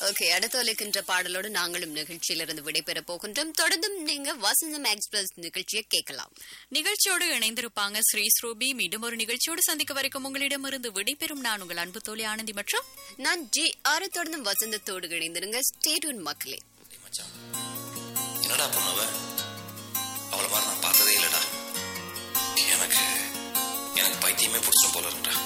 Okay, அடுத்து ஒலிக்கின்ற பாடலோடு நாங்களும் நிகழ்ச்சியிலிருந்து விடைபெற போகின்றோம். தொடர்ந்தும் நீங்க வசந்தம் எக்ஸ்பிரஸ் நிகழ்ச்சியை கேட்கலாம். நிகழ்ச்சியோடு இணைந்திருப்பாங்க ஸ்ரீ ஸ்ரூபி. மீண்டும் ஒரு நிகழ்ச்சியோடு சந்திக்க வரைக்கும் உங்களிடமிருந்து விடைபெறும் நான் உங்கள் அன்பு தோழி ஆனந்தி மற்றும் நான் ஜி ஆறு. தொடர்ந்தும் வசந்தத்தோடு இணைந்திருங்க. ஸ்டே டியூன் மக்களே. என்னடா பொண்ணவ, அவளை மாதிரி நான் பார்த்ததே இல்லடா. எனக்கு பைத்தியமே பிடிச்சும் போல இருந்தா.